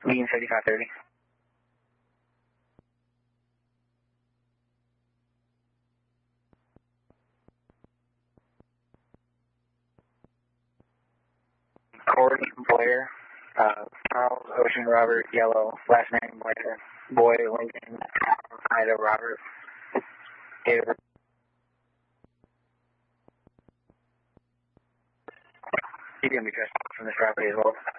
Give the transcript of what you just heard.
Bean 3530. Corey Boyer, Charles Ocean Robert Yellow, last name Boyer, Boy Lincoln, Ida Robert, David. He's going to be trespassing from this property as well.